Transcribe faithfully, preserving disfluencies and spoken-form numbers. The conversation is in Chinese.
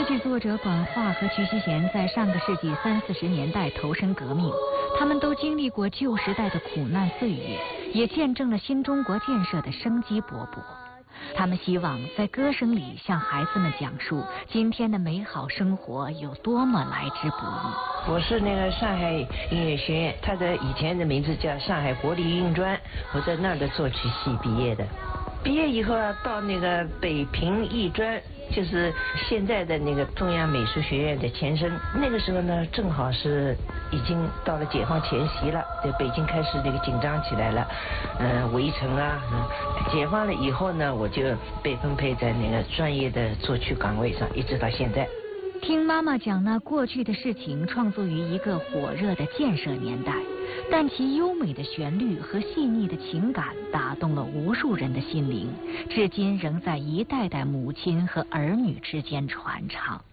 歌剧作者管化和瞿希贤在上个世纪三四十年代投身革命，他们都经历过旧时代的苦难岁月，也见证了新中国建设的生机勃勃。他们希望在歌声里向孩子们讲述今天的美好生活有多么来之不易。 我是那个上海音乐学院，它的以前的名字叫上海国立音乐专，我在那儿的作曲系毕业的。毕业以后啊，到那个北平艺专，就是现在的那个中央美术学院的前身。那个时候呢，正好是已经到了解放前夕了，对，北京开始这个紧张起来了，嗯、呃，围城啊，嗯，解放了以后呢，我就被分配在那个专业的作曲岗位上，一直到现在。 听妈妈讲那过去的事情，创作于一个火热的建设年代，但其优美的旋律和细腻的情感打动了无数人的心灵，至今仍在一代代母亲和儿女之间传唱。